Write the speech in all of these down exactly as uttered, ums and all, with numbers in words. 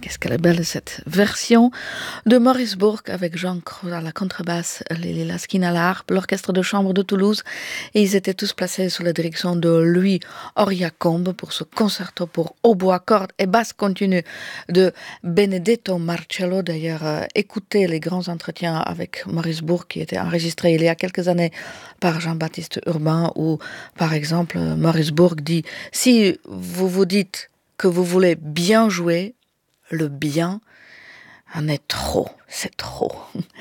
Qu'est-ce qu'elle est belle cette version de Maurice Bourque avec Jean Cros à la contrebasse, Lili Laskin à la harpe, l'orchestre de chambre de Toulouse, et ils étaient tous placés sous la direction de Louis Oriacombe pour ce concerto pour hautbois, cordes et basse continue de Benedetto Marcello. D'ailleurs, euh, écoutez les grands entretiens avec Maurice Bourque qui étaient enregistrés il y a quelques années par Jean-Baptiste Urbain, où par exemple Maurice Bourque dit: si vous vous dites que vous voulez bien jouer, le bien en est trop, c'est trop.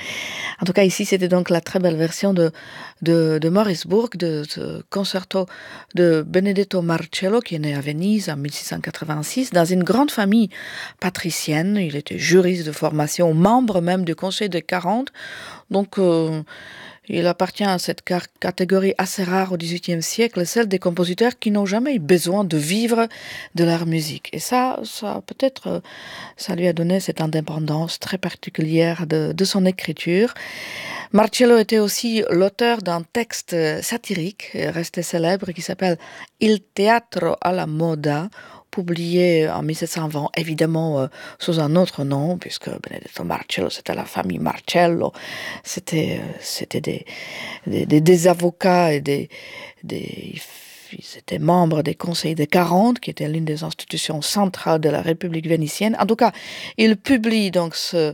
En tout cas, ici, c'était donc la très belle version de, de, de Maurice Bourque, de ce concerto de Benedetto Marcello, qui est né à Venise en mille six cent quatre-vingt-six, dans une grande famille patricienne. Il était juriste de formation, membre même du Conseil des quarante. Donc, euh, il appartient à cette car- catégorie assez rare au dix-huitième siècle, celle des compositeurs qui n'ont jamais eu besoin de vivre de leur musique. Et ça, ça peut-être, euh, ça lui a donné cette indépendance très particulière de, de son écriture. Marcello était aussi l'auteur d'un texte satirique, resté célèbre, qui s'appelle Il teatro alla moda, publié en mille sept cent vingt, évidemment euh, sous un autre nom, puisque Benedetto Marcello, c'était la famille Marcello, c'était, euh, c'était des, des, des, des avocats et des, des ils étaient membres des conseils des quarante, qui était l'une des institutions centrales de la République vénitienne. En tout cas, il publie donc ce,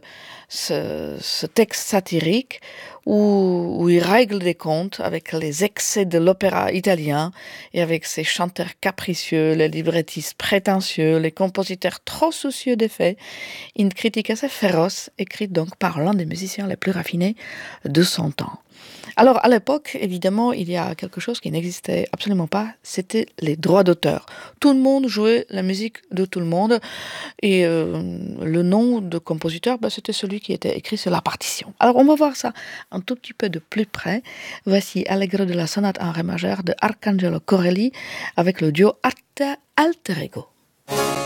ce, ce texte satirique où, où il règle des comptes avec les excès de l'opéra italien et avec ses chanteurs capricieux, les librettistes prétentieux, les compositeurs trop soucieux des faits. Une critique assez féroce, écrite donc par l'un des musiciens les plus raffinés de son temps. Alors, à l'époque, évidemment, il y a quelque chose qui n'existait absolument pas, c'était les droits d'auteur. Tout le monde jouait la musique de tout le monde, et euh, le nom de compositeur, bah, c'était celui qui était écrit sur la partition. Alors, on va voir ça un tout petit peu de plus près. Voici Allegro de la sonate en ré majeur de Arcangelo Corelli avec le duo Arte Alter Ego.